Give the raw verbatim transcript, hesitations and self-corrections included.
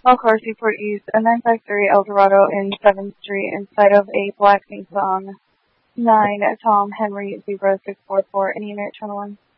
All cars report east at nine five three Eldorado in seventh Street in sight of a black Nissan nine Tom Henry zero six four four. Any unit, channel one.